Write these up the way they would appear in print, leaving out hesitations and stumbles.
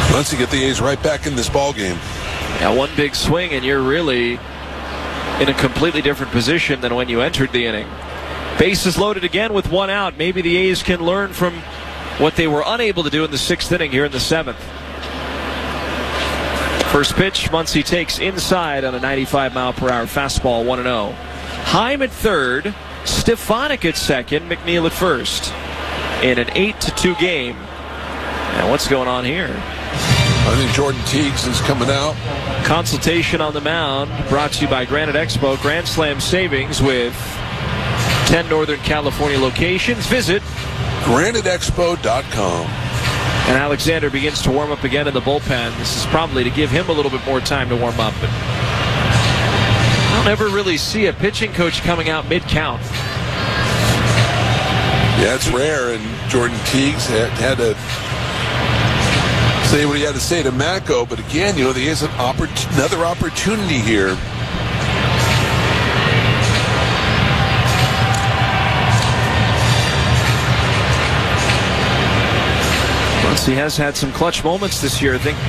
Once you get the A's right back in this ball game. Yeah, one big swing and you're really in a completely different position than when you entered the inning. Bases loaded again with one out. Maybe the A's can learn from what they were unable to do in the 6th inning here in the 7th. First pitch, Muncy takes inside on a 95-mile-per-hour fastball, 1-0. Heim at third, Stefanik at second, McNeil at first. In an 8-2 game. And what's going on here? I think Jordan Teagues is coming out. Consultation on the mound brought to you by Granite Expo. Grand Slam savings with 10 Northern California locations. Visit GraniteExpo.com. And Alexander begins to warm up again in the bullpen. This is probably to give him a little bit more time to warm up. But I don't ever really see a pitching coach coming out mid-count. Yeah, it's rare, and Jordan Teagues had to say what he had to say to Mako, but again, there is another opportunity here. He has had some clutch moments this year. I think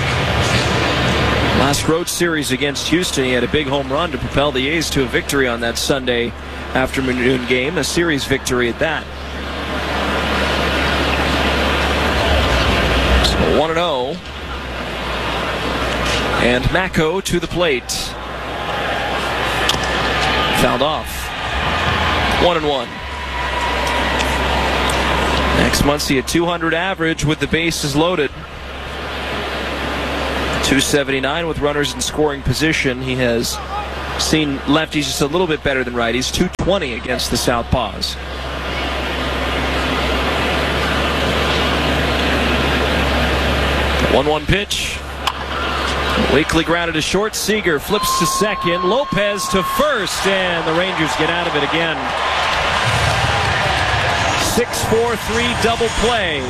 last road series against Houston, he had a big home run to propel the A's to a victory on that Sunday afternoon game, a series victory at that. So 1-0. And Mako to the plate. Fouled off. 1-1. Next Muncy, a 200 average with the bases loaded. 279 with runners in scoring position. He has seen lefties just a little bit better than righties. 220 against the Southpaws. The 1-1 pitch. Weekly grounded to short. Seager flips to second. Lopez to first, and the Rangers get out of it again. 6-4-3 double play.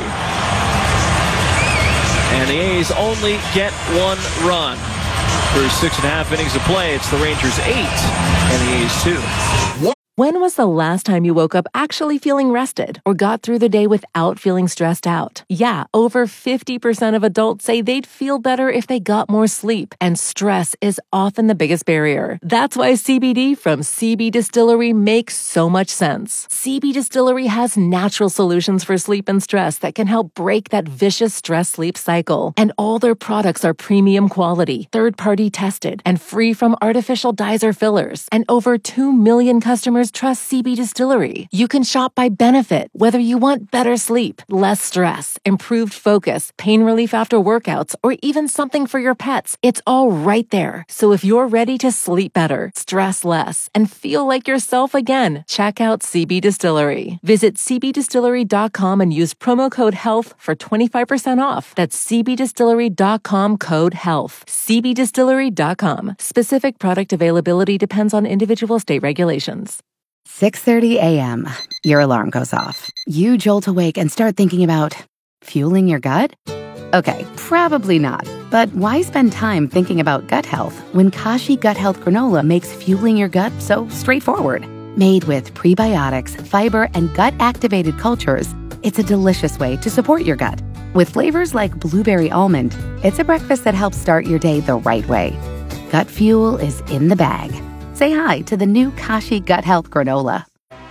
And the A's only get one run. Through 6.5 innings of play, it's the Rangers 8 and the A's 2. When was the last time you woke up actually feeling rested or got through the day without feeling stressed out? Yeah, over 50% of adults say they'd feel better if they got more sleep, and stress is often the biggest barrier. That's why CBD from CB Distillery makes so much sense. CB Distillery has natural solutions for sleep and stress that can help break that vicious stress-sleep cycle. And all their products are premium quality, third-party tested, and free from artificial dyes or fillers. And over 2 million customers trust CB Distillery. You can shop by benefit, whether you want better sleep, less stress, improved focus, pain relief after workouts, or even something for your pets. It's all right there. So if you're ready to sleep better, stress less, and feel like yourself again, check out CB Distillery. Visit cbdistillery.com and use promo code HEALTH for 25% off. That's cbdistillery.com code HEALTH. cbdistillery.com. Specific product availability depends on individual state regulations. 6:30 a.m. Your alarm goes off. You jolt awake and start thinking about fueling your gut? Okay, probably not. But why spend time thinking about gut health when Kashi Gut Health Granola makes fueling your gut so straightforward? Made with prebiotics, fiber, and gut-activated cultures, it's a delicious way to support your gut. With flavors like blueberry almond, it's a breakfast that helps start your day the right way. Gut fuel is in the bag. Say hi to the new Kashi Gut Health Granola.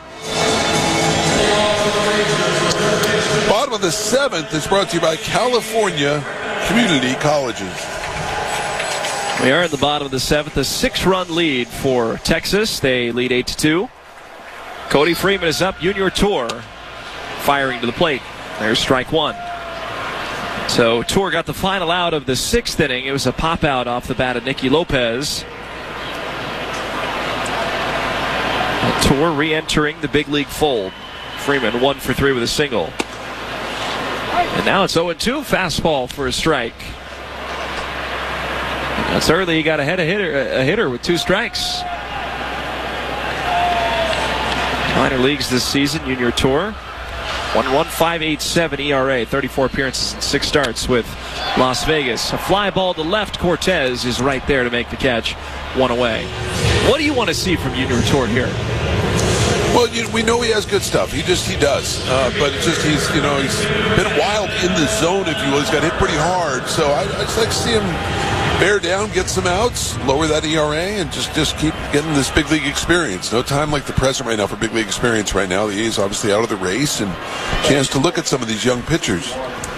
Bottom of the 7th is brought to you by California Community Colleges. We are in the bottom of the 7th, a 6-run lead for Texas. They lead 8-2. Cody Freeman is up. Junior Tour firing to the plate. There's strike one. So Tour got the final out of the 6th inning. It was a pop out off the bat of Nicky Lopez. Tour re-entering the big league fold. Freeman 1 for 3 with a single. And now it's 0-2. Fastball for a strike. That's early. He got ahead of a hitter with 2 strikes. Minor leagues this season, Junior Tour. 1.1587 ERA, 34 appearances and 6 starts with Las Vegas. A fly ball to left. Cortez is right there to make the catch. 1 away. What do you want to see from Junior Tour here? Well, we know he has good stuff. He does. But it's just he's been wild in the zone, if you will. He's got hit pretty hard. So I just like to see him bear down, get some outs, lower that ERA, and just keep getting this big league experience. No time like the present right now for big league experience right now. The A's obviously out of the race, and chance to look at some of these young pitchers.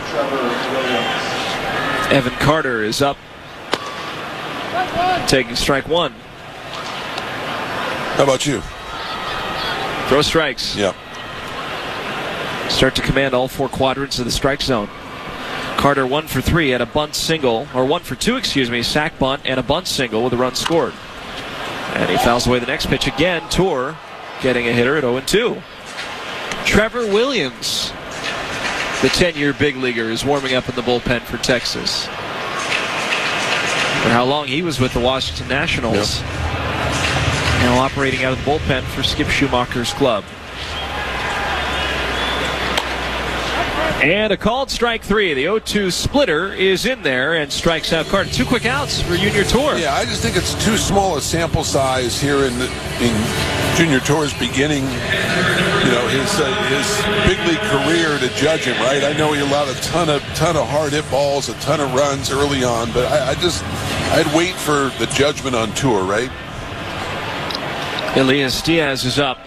Evan Carter is up, taking strike one. How about you? Throw strikes. Yeah. Start to command all four quadrants of the strike zone. Carter 1 for 3 at a bunt single, or 1 for 2, sac bunt and a bunt single with a run scored. And he fouls away the next pitch again. Tour getting a hitter at 0-2. Trevor Williams, the 10-year big leaguer, is warming up in the bullpen for Texas. For how long he was with the Washington Nationals. Yep. Now operating out of the bullpen for Skip Schumacher's club. And a called strike 3. The 0-2 splitter is in there and strikes out Carter. 2 quick outs for Junior Tour. Yeah, I just think it's too small a sample size here in Junior Tour's beginning, his big league career to judge him, right? I know he allowed a ton of hard hit balls, a ton of runs early on, but I'd wait for the judgment on Tour, right? Elias Diaz is up.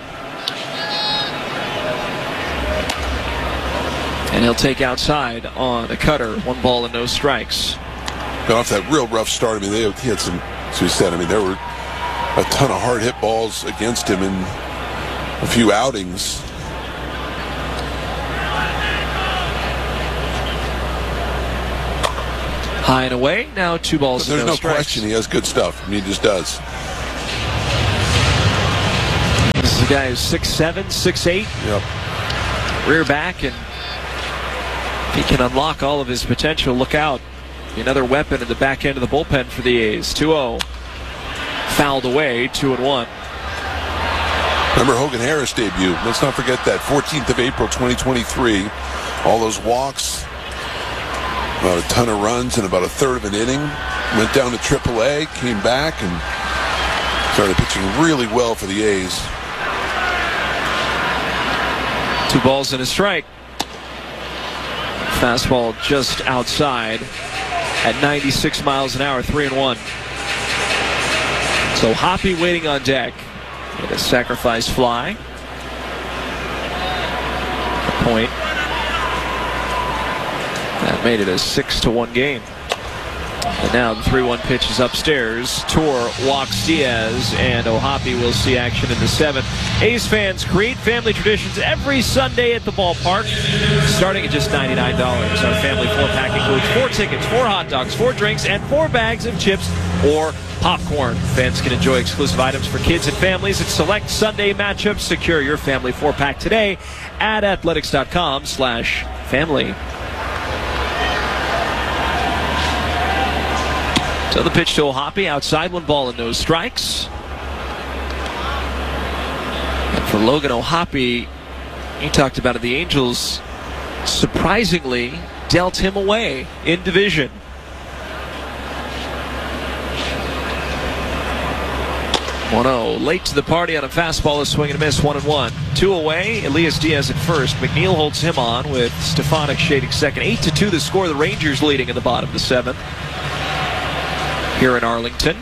And he'll take outside on a cutter. 1 ball and no strikes. Got off that real rough start. I mean, he had some, as we said, there were a ton of hard hit balls against him in a few outings. High and away. Now 2 balls and no strikes. There's no question he has good stuff. I mean, he just does. This is a guy who's 6'7", 6'8". Yep. Rear back, and he can unlock all of his potential. Look out. Another weapon in the back end of the bullpen for the A's. 2-0. Fouled away, 2-1. Remember Hogan Harris' debut. Let's not forget that. 14th of April, 2023. All those walks, about a ton of runs in about a third of an inning. Went down to AAA, came back, and started pitching really well for the A's. 2 balls and a strike. Fastball just outside at 96 miles an hour, 3-1. So Hoppy waiting on deck. With a sacrifice fly. A point. That made it a 6-1 game. And now the 3-1 pitch is upstairs. Tour walks Diaz, and O'Hoppe will see action in the 7th. A's fans create family traditions every Sunday at the ballpark, starting at just $99. Our family 4-pack includes 4 tickets, 4 hot dogs, 4 drinks, and 4 bags of chips or popcorn. Fans can enjoy exclusive items for kids and families at select Sunday matchups. Secure your family 4-pack today at athletics.com/family. So the pitch to O'Hoppe, outside, 1 ball and no strikes. And for Logan O'Hoppe, he talked about it, the Angels surprisingly dealt him away in division. 1-0, late to the party on a fastball, a swing and a miss, 1-1. 2 away, Elias Diaz at first. McNeil holds him on with Stefanik shading second. 8-2 the score, the Rangers leading in the bottom of the 7th. Here in Arlington,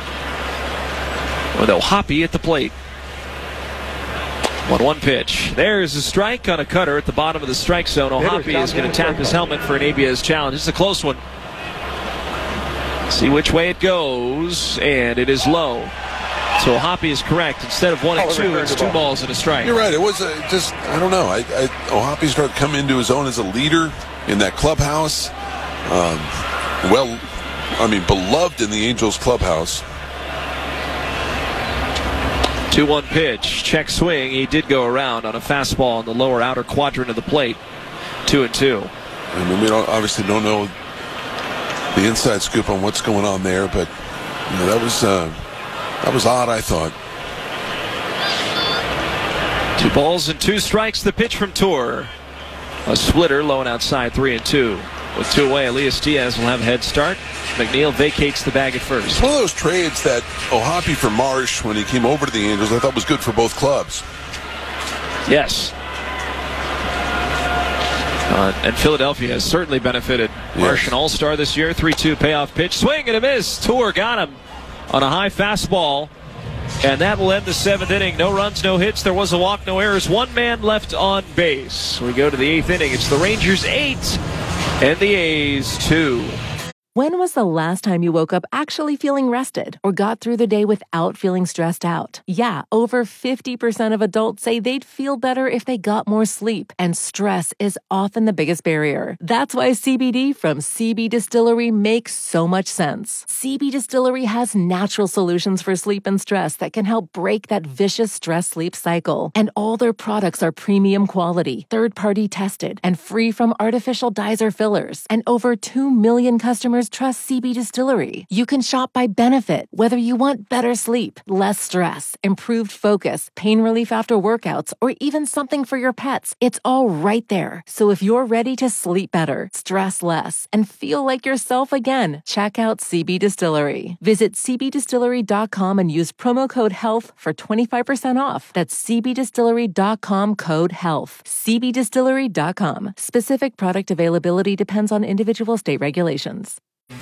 with O'Hoppe at the plate. 1-1 pitch. There's a strike on a cutter at the bottom of the strike zone. O'Hoppe is going to tap his helmet for an ABS challenge. It's a close one. See which way it goes, and it is low. So O'Hoppe is correct. Instead of 1 and 2, it's 2 balls and a strike. You're right. It was I don't know. O'Hoppe started coming into his own as a leader in that clubhouse. Beloved in the Angels clubhouse. 2-1 pitch. Check swing. He did go around on a fastball in the lower outer quadrant of the plate. 2-2. I mean, we obviously don't know the inside scoop on what's going on there, but that was odd, I thought. 2 balls and 2 strikes. The pitch from Tour. A splitter, low and outside, 3-2. With 2 away, Elias Diaz will have a head start. McNeil vacates the bag at first. It's one of those trades that O'Hoppe for Marsh, when he came over to the Angels, I thought was good for both clubs. Yes. And Philadelphia has certainly benefited. Martian All-Star this year. 3-2 payoff pitch. Swing and a miss. Tour got him on a high fastball. And that will end the 7th inning. No runs, no hits. There was a walk, no errors. One man left on base. We go to the 8th inning. It's the Rangers 8 and the A's 2. When was the last time you woke up actually feeling rested or got through the day without feeling stressed out? Yeah, over 50% of adults say they'd feel better if they got more sleep, and stress is often the biggest barrier. That's why CBD from CB Distillery makes so much sense. CB Distillery has natural solutions for sleep and stress that can help break that vicious stress-sleep cycle. And all their products are premium quality, third-party tested, and free from artificial dyes or fillers. And over 2 million customers trust CB Distillery. You can shop by benefit, whether you want better sleep, less stress, improved focus, pain relief after workouts, or even something for your pets. It's all right there. So if you're ready to sleep better, stress less, and feel like yourself again, check out CB Distillery. Visit cbdistillery.com and use promo code HEALTH for 25% off. That's cbdistillery.com, code HEALTH. cbdistillery.com. Specific product availability depends on individual state regulations.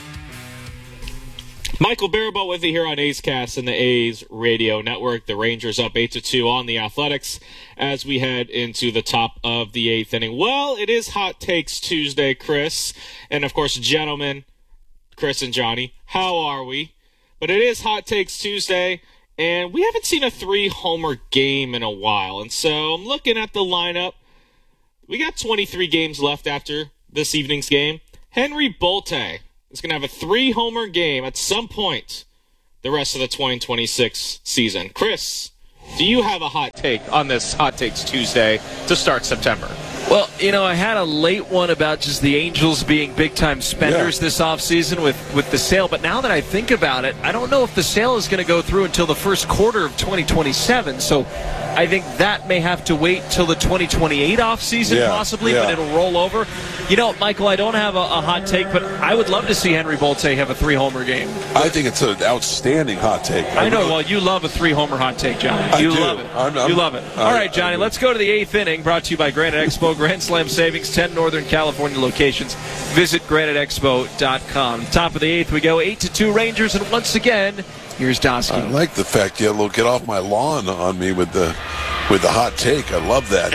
Michael Barabo with you here on A's Cast and the A's Radio Network. The Rangers up 8-2 on the Athletics as we head into the top of the 8th inning. Well, it is Hot Takes Tuesday, Chris. And, of course, gentlemen, Chris and Johnny, how are we? But it is Hot Takes Tuesday, and we haven't seen a 3-homer game in a while. And so I'm looking at the lineup. We got 23 games left after this evening's game. Henry Bolte is going to have a 3-homer game at some point the rest of the 2026 season. Chris, do you have a hot take on this Hot Takes Tuesday to start September? Well, I had a late one about just the Angels being big-time spenders this offseason with the sale. But now that I think about it, I don't know if the sale is going to go through until the first quarter of 2027. So I think that may have to wait till the 2028 offseason possibly, but it'll roll over. Michael, I don't have a hot take, but I would love to see Henry Bolte have a 3-homer game. I think it's an outstanding hot take. I know. Well, you love a 3-homer hot take, Johnny. You love it. You love it. All right, Johnny, let's go to the 8th inning, brought to you by Granite Expo. Grand Slam savings, 10 Northern California locations. Visit graniteexpo.com. Top of the 8th we go, 8-2 Rangers, and once again, here's Dosky. I like the fact you had a little get off my lawn on me with the hot take. I love that.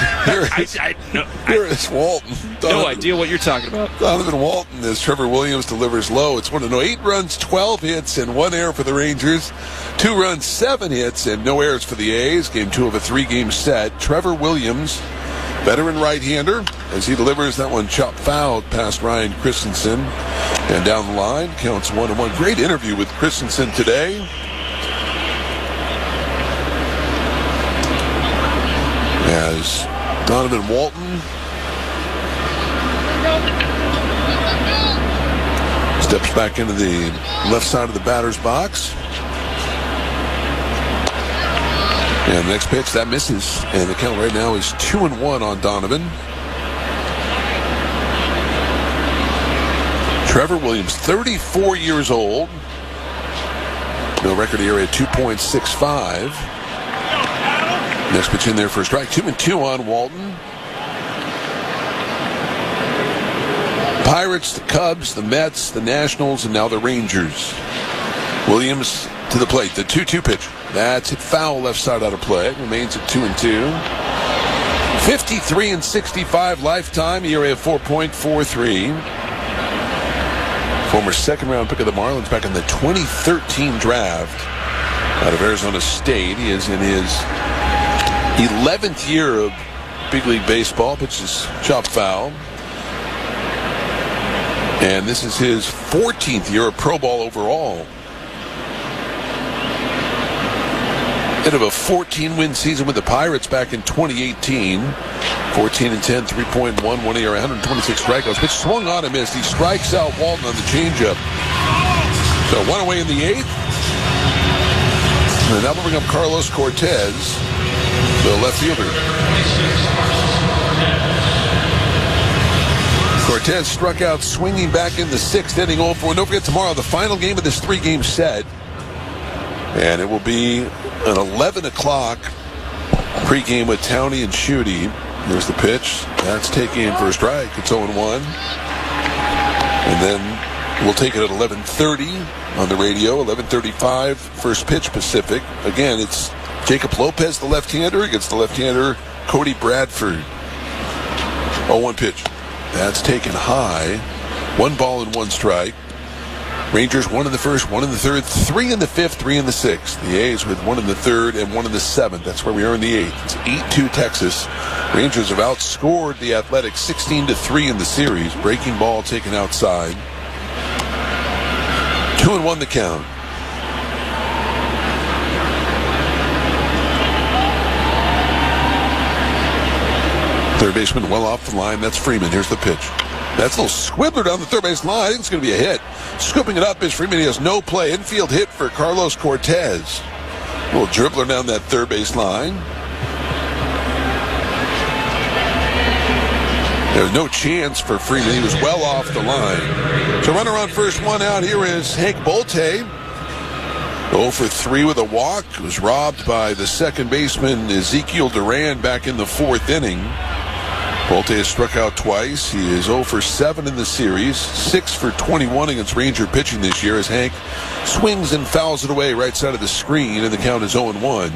Here is Walton. No idea what you're talking about. Donovan Walton, as Trevor Williams delivers low. It's 1-0. 8 runs, 12 hits, and 1 error for the Rangers. 2 runs, 7 hits, and no errors for the A's. Game 2 of a 3-game set. Trevor Williams, veteran right-hander, as he delivers that one chopped foul past Ryan Christensen. And down the line, counts 1-1. Great interview with Christensen today. As Donovan Walton steps back into the left side of the batter's box. And the next pitch, that misses. And the count right now is 2-1 on Donovan. Trevor Williams, 34 years old. No record ERA at 2.65. Next pitch in there for a strike. 2-2 on Walton. Pirates, the Cubs, the Mets, the Nationals, and now the Rangers. Williams to the plate. The 2-2 pitch. That's hit foul left side out of play. It remains at 2-2. 53-65 lifetime. ERA of 4.43. Former second-round pick of the Marlins back in the 2013 draft out of Arizona State. He is in his 11th year of big league baseball. Pitches chopped foul. And this is his 14th year of pro ball overall. End of a 14-win season with the Pirates back in 2018. 14-10, 3.1, 1 ERA, 126 strikeouts. Pitch swung on and missed. He strikes out Walton on the changeup. So 1 away in the 8th. And that will bring up Carlos Cortez, the left fielder. Cortez struck out swinging back in the 6th inning. 0-4. Don't forget tomorrow, the final game of this 3-game set. And it will be an 11 o'clock Pre-game with Towney and Schutte. Here's the pitch. That's taken for a strike. It's 0-1. And then we'll take it at 11:30 on the radio. 11:35, first pitch Pacific. Again, it's Jacob Lopez, the left-hander, against the left-hander Cody Bradford. 0-1 pitch. That's taken high. 1 ball and 1 strike. Rangers 1 in the first, 1 in the third, 3 in the fifth, 3 in the sixth. The A's with 1 in the third and 1 in the seventh. That's where we are in the eighth. It's 8-2 Texas. Rangers have outscored the Athletics 16-3 in the series. Breaking ball taken outside. 2-1 the count. Third baseman well off the line. That's Freeman. Here's the pitch. That's a little squibbler down the third base line. I think it's going to be a hit. Scooping it up is Freeman. He has no play. Infield hit for Carlos Cortez. A little dribbler down that third base line. There's no chance for Freeman. He was well off the line. So runner on first, 1 out. Here is Hank Bolte. 0 for 3 with a walk. Was robbed by the second baseman Ezekiel Duran back in the 4th inning. Bolte has struck out twice. He is 0 for 7 in the series. 6 for 21 against Ranger pitching this year as Hank swings and fouls it away right side of the screen, and the count is 0-1.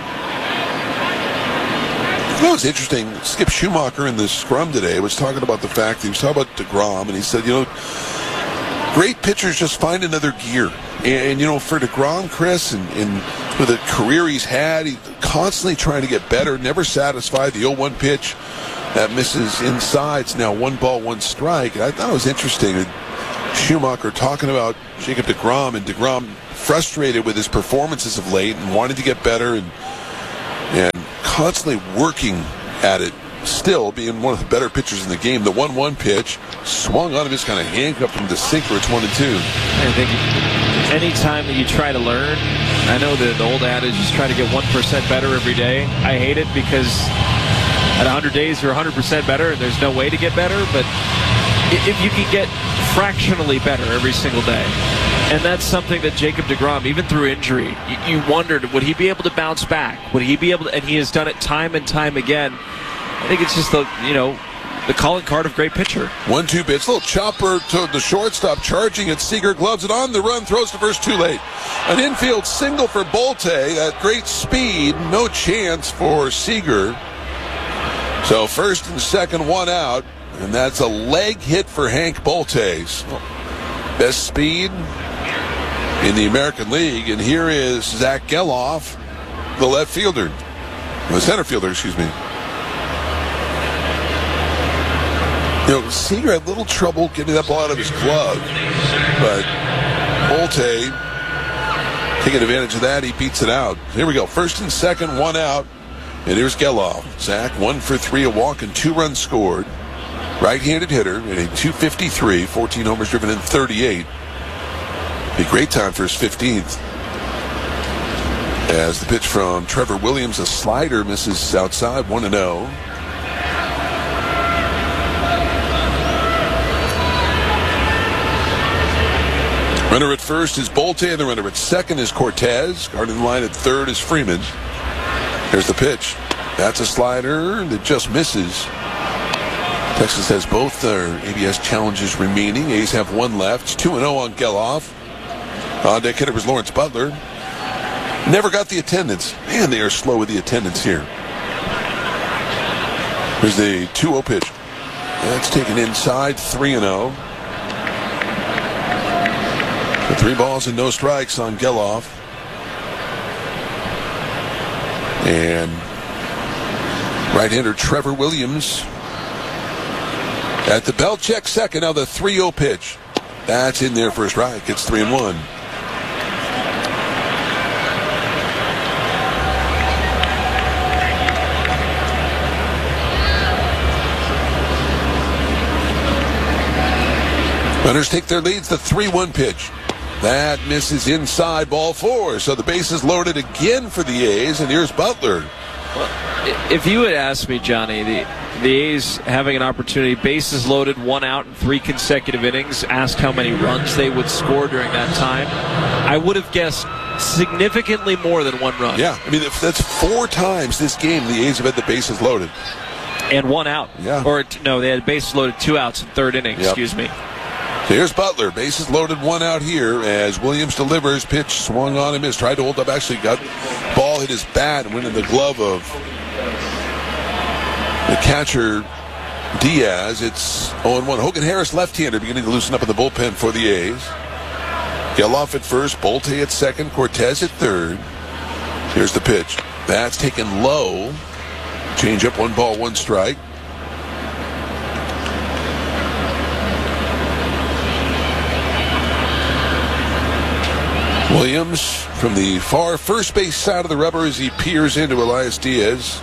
That was interesting. Skip Schumacher in the scrum today was talking about the fact that he was talking about DeGrom, and he said, great pitchers just find another gear. And for DeGrom, Chris, and with the career he's had, he's constantly trying to get better, never satisfied. The 0-1 pitch that misses inside. It's now 1 ball, 1 strike. And I thought it was interesting. Schumacher talking about Jacob DeGrom, and DeGrom frustrated with his performances of late and wanting to get better and constantly working at it, still being one of the better pitchers in the game. The 1-1 pitch swung on him, just kind of handcuffed him to sinker. It's 1-2. I think anytime that you try to learn, I know the old adage is try to get 1% better every day. I hate it because at 100 days you're 100% better and there's no way to get better, but if you can get fractionally better every single day, and that's something that Jacob DeGrom, even through injury, you wondered, would he be able to bounce back? Would he be able to, and he has done it time and time again. I think it's just the calling card of great pitcher. 1-2 pitch, little chopper to the shortstop, charging at Seager, gloves it on the run, throws to first too late. An infield single for Bolte at great speed, no chance for Seager. So first and second, 1 out, and that's a leg hit for Hank Bolte. Best speed in the American League, and here is Zach Geloff, the left fielder, the center fielder, excuse me. Seager had a little trouble getting that ball out of his glove, but Bolte taking advantage of that, he beats it out. Here we go, first and second, 1 out, and here's Geloff. Zach 1 for 3, a walk and 2 runs scored. Right-handed hitter in a .253, 14 homers driven in 38. Be a great time for his 15th. As the pitch from Trevor Williams, a slider, misses outside, 1-0. Runner at first is Bolte, and the runner at second is Cortez. Guarding the line at third is Freeman. Here's the pitch. That's a slider that just misses. Texas has both their ABS challenges remaining. A's have 1 left. It's 2-0 on Geloff. On-deck hitter was Lawrence Butler. Never got the attendance. Man, they are slow with the attendance here. Here's the 2-0 pitch. That's taken inside, 3-0. 3 balls and no strikes on Geloff. And right-hander Trevor Williams at the belt check second. Now the 3-0 pitch. That's in there for a strike. It's 3-1. Runners take their leads. The 3-1 pitch. That misses inside, ball 4. So the base is loaded again for the A's, and here's Butler. If you had asked me, Johnny, the A's having an opportunity, bases loaded, 1 out in 3 consecutive innings, asked how many runs they would score during that time, I would have guessed significantly more than 1 run. Yeah, I mean, that's 4 times this game the A's have had the bases loaded. And 1 out. Yeah. Or, no, they had bases loaded 2 outs in 3rd inning, excuse me. So here's Butler, bases loaded, 1 out here as Williams delivers, pitch swung on and missed, tried to hold up, actually got ball hit his bat and went in the glove of the catcher Diaz. It's 0-1. Hogan Harris, left-hander, beginning to loosen up in the bullpen for the A's. Geloff at first, Bolte at second, Cortez at third. Here's the pitch. That's taken low. Change up, 1 ball, 1 strike. Williams from the far first base side of the rubber as he peers into Elias Diaz.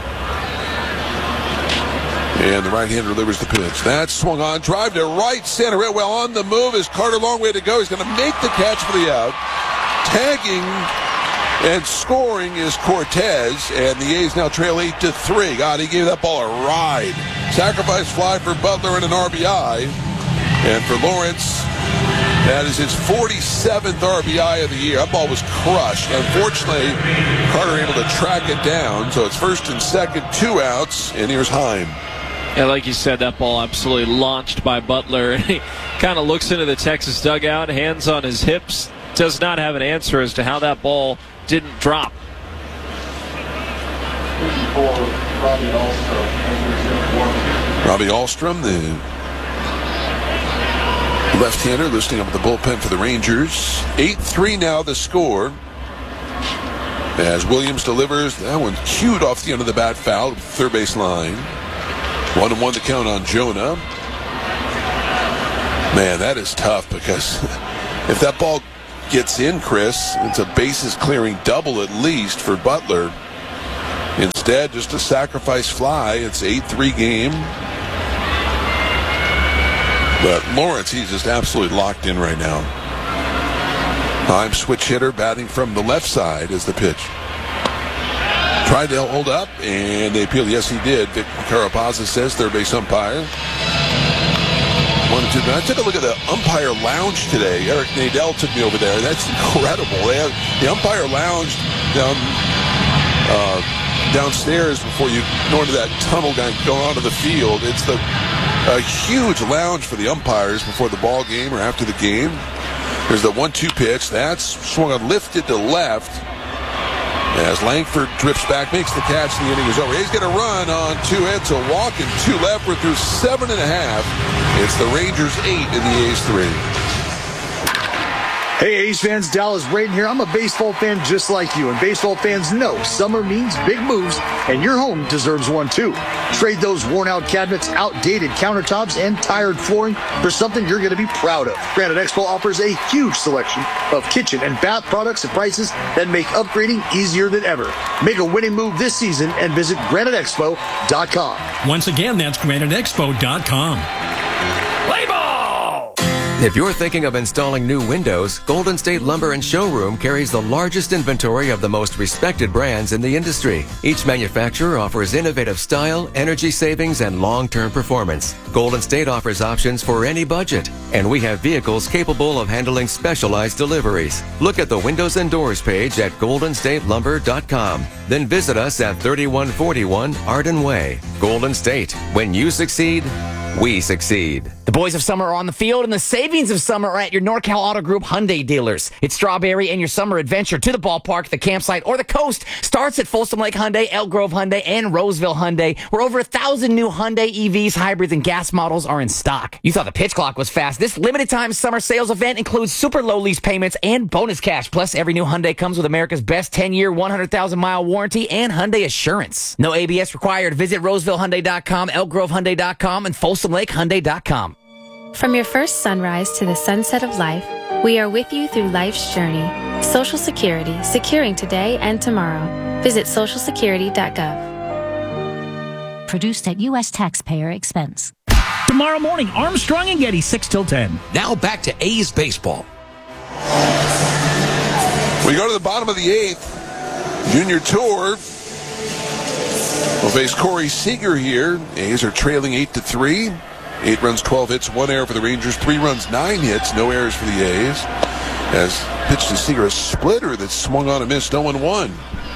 And the right-hander delivers the pitch. That's swung on. Drive to right center. Well, on the move is Carter. Long way to go. He's going to make the catch for the out. Tagging and scoring is Cortez. And the A's now trail 8-3. God, he gave that ball a ride. Sacrifice fly for Butler and an RBI. And for Lawrence, that is his 47th RBI of the year. That ball was crushed. Unfortunately, Carter able to track it down. So it's first and second, 2 outs. And here's Heim. Yeah, like you said, that ball absolutely launched by Butler. And he kind of looks into the Texas dugout, hands on his hips, does not have an answer as to how that ball didn't drop. Robbie Ahlstrom, the left-hander, listening up at the bullpen for the Rangers. 8-3 now the score. As Williams delivers, that one cued off the end of the bat, foul, third base line. 1-1 the count on Jonah. Man, that is tough because if that ball gets in, Chris, it's a bases clearing double at least for Butler. Instead, just a sacrifice fly. It's 8-3 game. But Lawrence, he's just absolutely locked in right now. Heim, switch hitter, batting from the left side as the pitch. Tried to hold up, and they appealed. Yes, he did. Vic Carapazza says, third base umpire. 1-2. I took a look at the umpire lounge today. Eric Nadel took me over there. That's incredible. They have the umpire lounge downstairs before you go into that tunnel going onto the field. It's a huge lounge for the umpires before the ball game or after the game. There's the 1-2 pitch. That's swung on, lifted to left. As Langford drifts back, makes the catch, the inning is over. He's going to run on 2 hits, a walk, and 2 left. We're through 7.5. It's the Rangers 8 and the A's 3. Hey, A's fans, Dallas Braden here. I'm a baseball fan just like you, and baseball fans know summer means big moves, and your home deserves one too. Trade those worn-out cabinets, outdated countertops, and tired flooring for something you're going to be proud of. Granite Expo offers a huge selection of kitchen and bath products at prices that make upgrading easier than ever. Make a winning move this season and visit GraniteExpo.com. Once again, that's GraniteExpo.com. Play ball! If you're thinking of installing new windows, Golden State Lumber and Showroom carries the largest inventory of the most respected brands in the industry. Each manufacturer offers innovative style, energy savings, and long-term performance. Golden State offers options for any budget, and we have vehicles capable of handling specialized deliveries. Look at the windows and doors page at goldenstatelumber.com. Then visit us at 3141 Arden Way. Golden State. When you succeed, we succeed. The boys of summer are on the field, and the savings of summer are at your NorCal Auto Group Hyundai dealers. It's Strawberry, and your summer adventure to the ballpark, the campsite, or the coast starts at Folsom Lake Hyundai, Elk Grove Hyundai, and Roseville Hyundai, where over 1,000 new Hyundai EVs, hybrids, and gas models are in stock. You thought the pitch clock was fast. This limited-time summer sales event includes super low lease payments and bonus cash. Plus, every new Hyundai comes with America's best 10-year, 100,000-mile warranty and Hyundai Assurance. No ABS required. Visit RosevilleHyundai.com, ElkGroveHyundai.com, and FolsomLakeHyundai.com. From your first sunrise to the sunset of life, we are with you through life's journey. Social Security, securing today and tomorrow. Visit socialsecurity.gov. Produced at U.S. taxpayer expense. Tomorrow morning, Armstrong and Getty, 6 till 10. Now back to A's baseball. We go to the bottom of the 8th. Junior Tour We'll face Corey Seager here. A's are trailing 8-3. 8 runs, 12 hits, 1 error for the Rangers. 3 runs, 9 hits, no errors for the A's. As pitched to Seager, a splitter that swung on and missed, 0-1.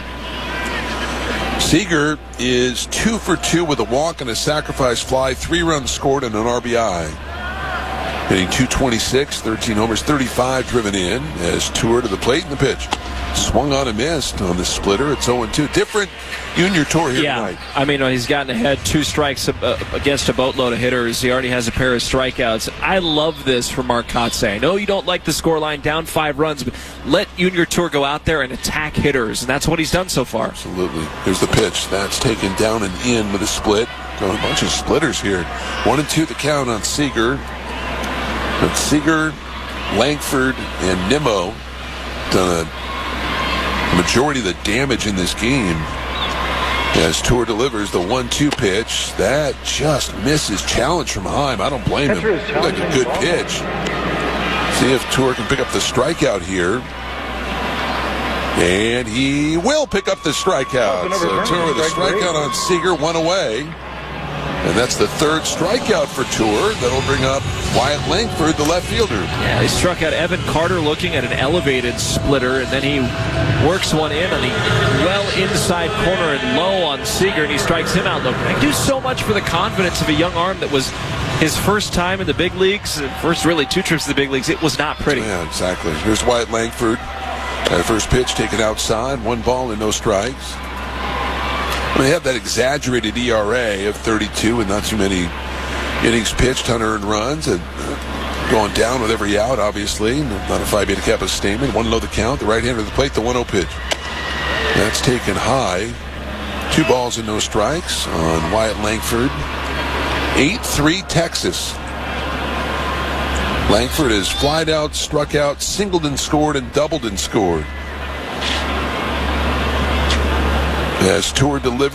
Seager is 2 for 2 with a walk and a sacrifice fly. 3 runs scored and an RBI. Hitting .226, 13 homers, 35 driven in. As Tour to the plate in the pitch. Swung on and missed on the splitter. It's 0-2. Different Junior Tour here tonight. I mean, he's gotten ahead 2 strikes against a boatload of hitters. He already has a pair of strikeouts. I love this from Mark Kotsay. I know you don't like the scoreline, down 5 runs, but let Junior Tour go out there and attack hitters, and that's what he's done so far. Absolutely. Here's the pitch. That's taken down and in with a split. Got a bunch of splitters here. 1-2 the count on Seager. But Seager, Langford, and Nimmo done a majority of the damage in this game. As Tour delivers the 1-2 pitch, that just misses. Challenge from Heim. I don't blame him. Looked like a good pitch. See if Tour can pick up the strikeout here. And he will pick up the strikeout. So Tour with a strikeout on Seager, 1 away. And that's the 3rd strikeout for Tour. That'll bring up Wyatt Langford, the left fielder. Yeah, he struck out Evan Carter looking at an elevated splitter, and then he works one in on the well inside corner and low on Seager, and he strikes him out. Look, they do so much for the confidence of a young arm that was his first time in the big leagues, first really 2 trips to the big leagues. It was not pretty. Yeah, exactly. Here's Wyatt Langford. That first pitch taken outside, 1 ball and no strikes. They have that exaggerated ERA of 32 and not too many innings pitched, unearned runs, and going down with every out, obviously. Not a Phi Beta Kappa statement. 1-0 the count. The right-hander to the plate, the 1-0 pitch. That's taken high. 2 balls and no strikes on Wyatt Langford. 8-3 Texas. Langford has flied out, struck out, singled and scored, and doubled and scored. As Tour delivers.